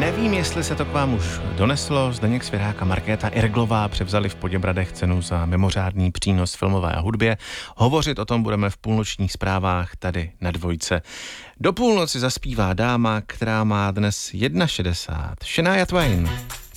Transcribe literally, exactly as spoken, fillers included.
Nevím, jestli se to k vám už doneslo. Zdeněk Svěrák a Markéta Irglová převzali v Poděbradech cenu za mimořádný přínos filmové a hudbě. Hovořit o tom budeme v půlnočních zprávách tady na Dvojce. Do půlnoci zaspívá dáma, která má dnes šedesát jedna. Shania Twain.